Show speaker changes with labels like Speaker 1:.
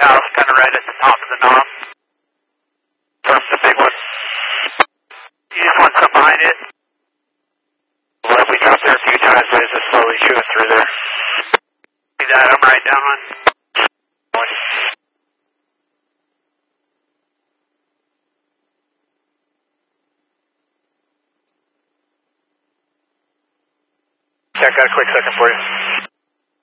Speaker 1: house, kind of right at the top of the knob. That's the big one. You just want some behind it. Well, we dropped there a few times, but it's just slowly chewing through there. See that? I'm right down one. Yeah, I got a quick second for you.